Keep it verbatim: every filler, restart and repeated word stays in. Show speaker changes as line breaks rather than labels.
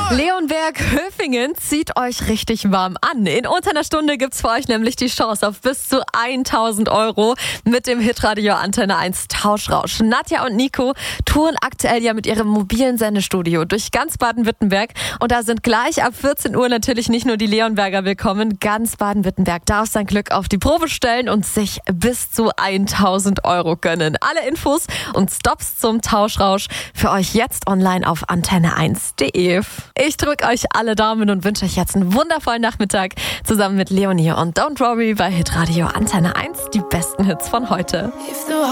Leonberg Höfingen zieht euch richtig warm an. In unter einer Stunde gibt's für euch nämlich die Chance auf bis zu tausend Euro mit dem Hitradio Antenne eins Tauschrausch. Nadja und Nico touren aktuell ja mit ihrem mobilen Sendestudio durch ganz Baden-Württemberg. Und da sind gleich ab vierzehn Uhr natürlich nicht nur die Leonberger willkommen. Ganz Baden-Württemberg darf sein Glück auf die Probe stellen und sich bis zu tausend Euro gönnen. Alle Infos und Stops zum Tauschrausch für euch jetzt online auf antenne eins punkt de. Ich drücke euch alle Daumen und wünsche euch jetzt einen wundervollen Nachmittag zusammen mit Leonie und Don't Worry bei Hitradio Antenne eins. Die besten Hits von heute.